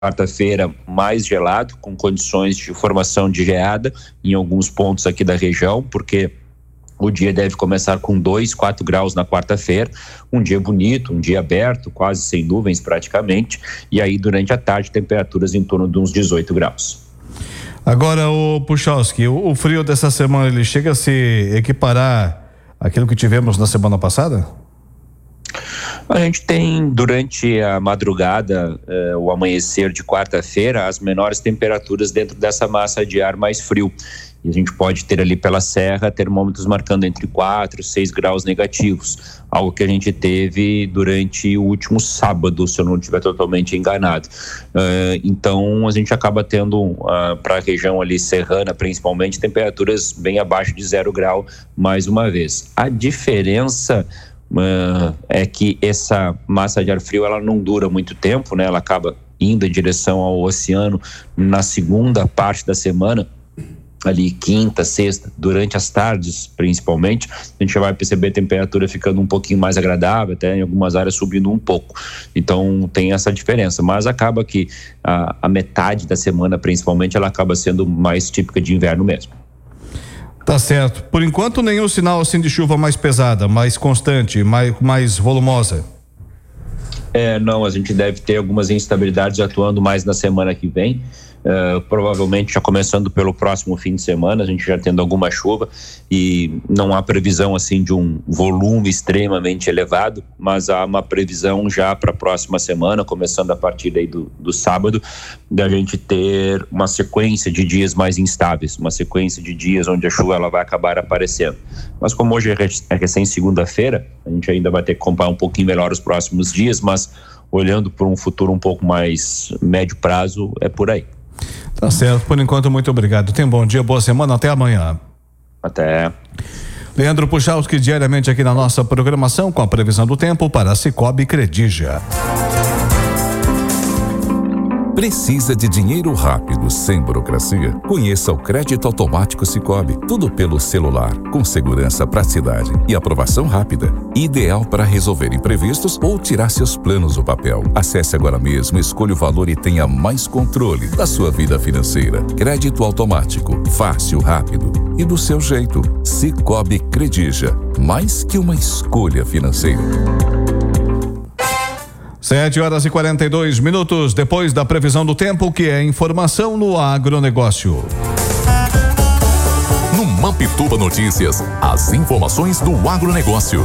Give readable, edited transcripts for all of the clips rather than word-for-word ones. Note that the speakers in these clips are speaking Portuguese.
quarta-feira mais gelado, com condições de formação de geada em alguns pontos aqui da região, porque o dia deve começar com 2, 4 graus na quarta-feira, um dia bonito, um dia aberto, quase sem nuvens praticamente, e aí durante a tarde temperaturas em torno de uns 18 graus. Agora, o Puchalski, o frio dessa semana, ele chega a se equiparar àquilo que tivemos na semana passada? A gente tem durante a madrugada, o amanhecer de quarta-feira, as menores temperaturas dentro dessa massa de ar mais frio. E a gente pode ter ali pela serra termômetros marcando entre 4 e 6 graus negativos, algo que a gente teve durante o último sábado, se eu não estiver totalmente enganado. Então a gente acaba tendo para a região ali serrana principalmente temperaturas bem abaixo de 0 grau mais uma vez. A diferença é que essa massa de ar frio ela não dura muito tempo, né? Ela acaba indo em direção ao oceano na segunda parte da semana, ali quinta, sexta, durante as tardes principalmente, a gente já vai perceber a temperatura ficando um pouquinho mais agradável, até em algumas áreas subindo um pouco. Então tem essa diferença, mas acaba que a metade da semana principalmente ela acaba sendo mais típica de inverno mesmo. Tá certo. Por enquanto nenhum sinal assim de chuva mais pesada, mais constante, mais volumosa. Não, a gente deve ter algumas instabilidades atuando mais na semana que vem. Provavelmente já começando pelo próximo fim de semana, a gente já tendo alguma chuva e não há previsão assim de um volume extremamente elevado, mas há uma previsão já para a próxima semana, começando a partir aí do sábado, da gente ter uma sequência de dias mais instáveis, uma sequência de dias onde a chuva ela vai acabar aparecendo. Mas como hoje é recém segunda-feira, a gente ainda vai ter que comparar um pouquinho melhor os próximos dias, mas olhando por um futuro um pouco mais médio prazo, é por aí. Tá certo, por enquanto muito obrigado. Tenha um bom dia, boa semana, até amanhã. Até. Leandro Puchalski diariamente aqui na nossa programação com a previsão do tempo para Sicoob Credigia. Precisa de dinheiro rápido, sem burocracia? Conheça o Crédito Automático Sicoob. Tudo pelo celular, com segurança, praticidade e aprovação rápida. Ideal para resolver imprevistos ou tirar seus planos do papel. Acesse agora mesmo, escolha o valor e tenha mais controle da sua vida financeira. Crédito automático, fácil, rápido e do seu jeito. Sicoob Credigia, mais que uma escolha financeira. 7h42, depois da previsão do tempo, que é informação no agronegócio. No Mampituba Notícias, as informações do agronegócio.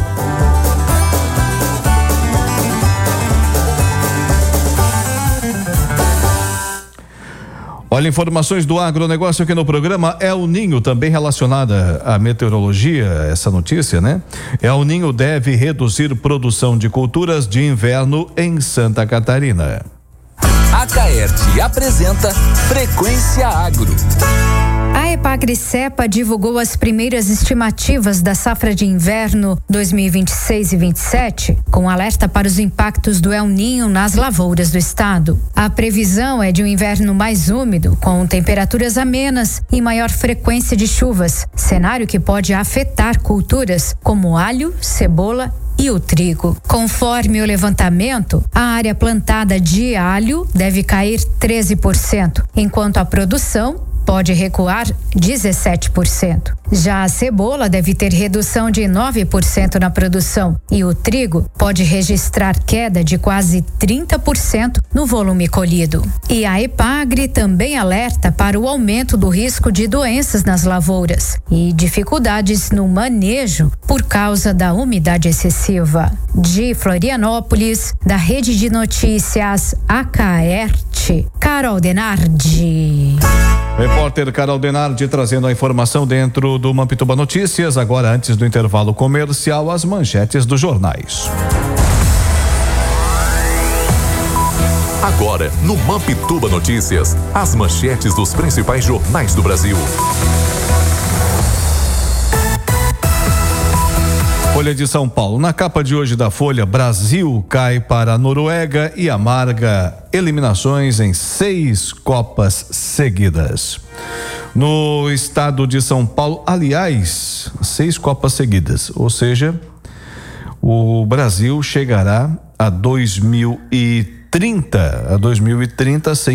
Olha, informações do agronegócio aqui no programa. El Ninho, também relacionada à meteorologia, essa notícia, né? El Ninho deve reduzir produção de culturas de inverno em Santa Catarina. A Caerte apresenta Frequência Agro. A Epagri-Cepa divulgou as primeiras estimativas da safra de inverno 2026 e 27, com alerta para os impactos do El Ninho nas lavouras do estado. A previsão é de um inverno mais úmido, com temperaturas amenas e maior frequência de chuvas, cenário que pode afetar culturas como alho, cebola e o trigo. Conforme o levantamento, a área plantada de alho deve cair 13%, enquanto a produção pode recuar 17%. Já a cebola deve ter redução de 9% na produção e o trigo pode registrar queda de quase 30% no volume colhido. E a Epagri também alerta para o aumento do risco de doenças nas lavouras e dificuldades no manejo por causa da umidade excessiva. De Florianópolis, da Rede de Notícias Acaerte, Carol Denardi. Repórter Carol Denardi trazendo a informação dentro do Mampituba Notícias. Agora, antes do intervalo comercial, as manchetes dos jornais. Agora, no Mampituba Notícias, as manchetes dos principais jornais do Brasil. Folha de São Paulo. Na capa de hoje da Folha, Brasil cai para a Noruega e amarga eliminações em 6 Copas seguidas. No estado de São Paulo, aliás, 6 Copas seguidas, ou seja, o Brasil chegará a 2030 2030 sem